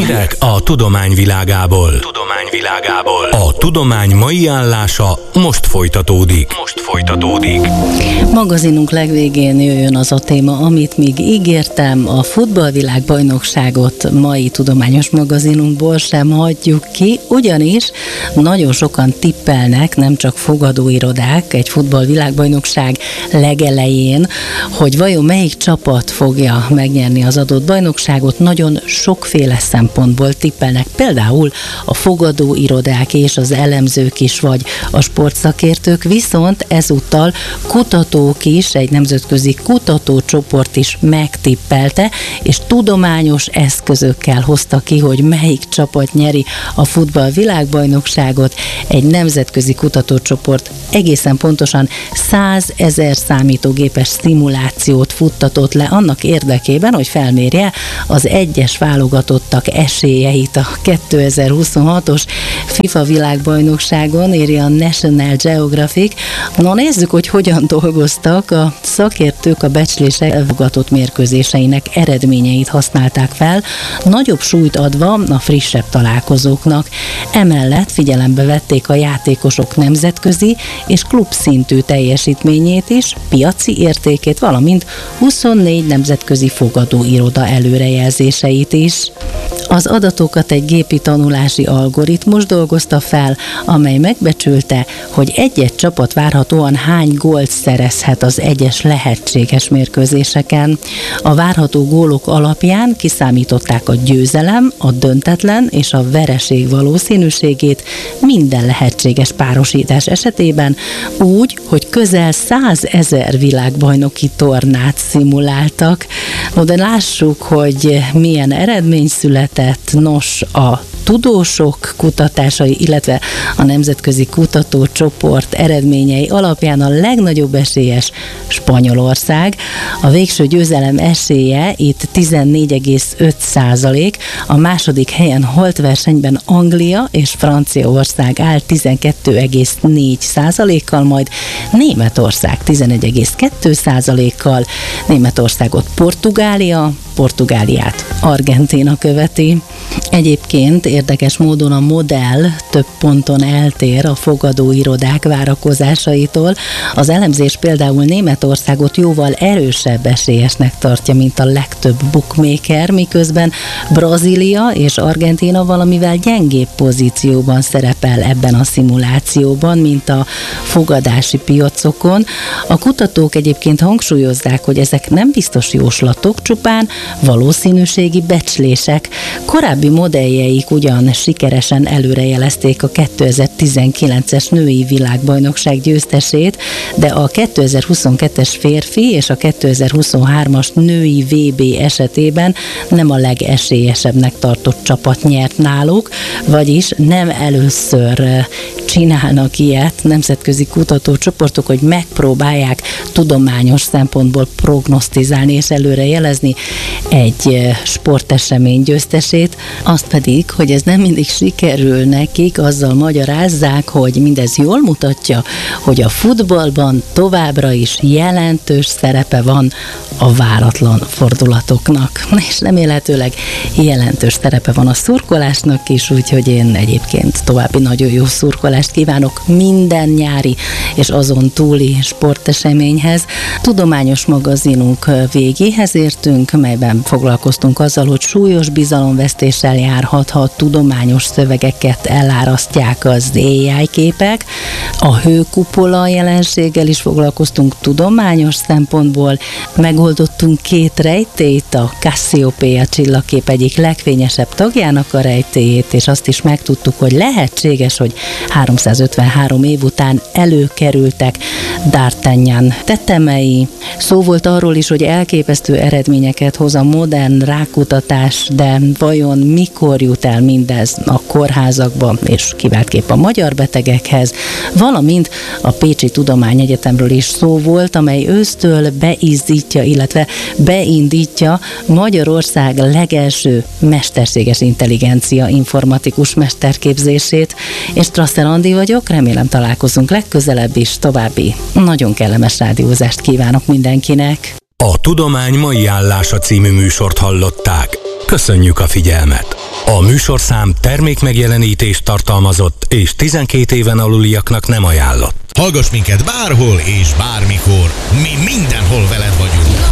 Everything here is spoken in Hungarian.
Hírek a tudomány világából. A tudomány mai állása most folytatódik. Magazinunk legvégén jöjjön az a téma, amit még ígértem, a futballvilágbajnokságot mai tudományos magazinunkból sem hagyjuk ki, ugyanis nagyon sokan tippelnek, nem csak fogadóirodák egy futballvilágbajnokság legelején, hogy vajon melyik csapat fogja megnyerni az adott bajnokságot. Nagyon sokféle szempontból tippelnek, például a fogadóirodák és az elemzők is, vagy a sportszakértők, viszont ezúttal kutatók is, egy nemzetközi kutatócsoport is megtippelte, és tudományos eszközökkel hozta ki, hogy melyik csapat nyeri a futball világbajnokságot. Egy nemzetközi kutatócsoport egészen pontosan 100 000 számítógépes szimulációt futtatott le annak érdekében, hogy felmérje az egyes válogatottak esélyeit a 2026-os FIFA világbajnokságon, írja a National Geographic. Na nézzük, hogy hogyan dolgoztak. A szakértők a becslések elfogadott mérkőzéseinek eredményeit használták fel, nagyobb súlyt adva a frissebb találkozóknak. Emellett figyelembe vették a játékosok nemzetközi és klubszintű teljesítményét is, piaci értékét, valamint 24 nemzetközi fogadóiroda előrejelzéseit is. Az adatokat egy gépi tanulási algoritmus dolgozta fel, amely megbecsülte, hogy egy-egy csapat várhatóan hány gólt szerezhet az egyes lehetséges mérkőzéseken. A várható gólok alapján kiszámították a győzelem, a döntetlen és a vereség valószínűségét minden lehetséges párosítás esetében, úgy, hogy közel 100 000 világbajnoki tornát szimuláltak. No, de lássuk, hogy milyen eredmény született. Nos, a tudósok kutatásai, illetve a nemzetközi kutatócsoport eredményei alapján a legnagyobb esélyes Spanyolország. A végső győzelem esélye itt 14,5%, a második helyen holtversenyben Anglia és Franciaország áll 12,4%-kal, majd Németország 11,2%-kal, Németországot Portugáliát Argentína követi. Egyébként érdekes módon a modell több ponton eltér a fogadóirodák várakozásaitól. Az elemzés például Németországot jóval erősebb esélyesnek tartja, mint a legtöbb bookmaker, miközben Brazília és Argentína valamivel gyengébb pozícióban szerepel ebben a szimulációban, mint a fogadási piacokon. A kutatók egyébként hangsúlyozzák, hogy ezek nem biztos jóslatok, csupán valószínűségi becslések. Korábbi modelljeik ugyan sikeresen előrejelezték a 2019-es női világbajnokság győztesét, de a 2022-es férfi és a 2023-as női VB esetében nem a legesélyesebbnek tartott csapat nyert náluk, vagyis nem először csinálnak ilyet nemzetközi kutatócsoportok, hogy megpróbálják tudományos szempontból prognosztizálni és előrejelezni egy sportesemény győztesét, azt pedig, hogy ez nem mindig sikerül nekik, azzal magyarázzák, hogy mindez jól mutatja, hogy a futballban továbbra is jelentős szerepe van a váratlan fordulatoknak, és remélhetőleg jelentős szerepe van a szurkolásnak is, úgyhogy én egyébként további nagyon jó szurkolást kívánok minden nyári és azon túli sporteseményhez. Tudományos magazinunk végéhez értünk, melyben foglalkoztunk azzal, hogy súlyos bizalomvesztéssel járhat, ha a tudományos szövegeket elárasztják az AI képek. A hőkupola jelenséggel is foglalkoztunk tudományos szempontból. Megoldottunk 2 rejtélyt, a Cassiopeia csillagkép egyik legfényesebb tagjának a rejtélyét, és azt is megtudtuk, hogy lehetséges, hogy 353 év után előkerültek D'Artagnan tetemei. Szó volt arról is, hogy elképesztő eredményeket hoz a modern rákutatás, de vajon mikor jut el mindez a kórházakba, és kiváltképp a magyar betegekhez, valamint a Pécsi Tudományegyetemről is szó volt, amely ősztől beindítja Magyarország legelső mesterséges intelligencia informatikus mesterképzését, és Strasser Andi vagyok, remélem találkozunk legközelebb is, további nagyon kellemes rádiózást kívánok mindenkinek. A Tudomány mai állása című műsort hallották. Köszönjük a figyelmet! A műsorszám termékmegjelenítést tartalmazott és 12 éven aluliaknak nem ajánlott. Hallgass minket bárhol és bármikor. Mi mindenhol veled vagyunk.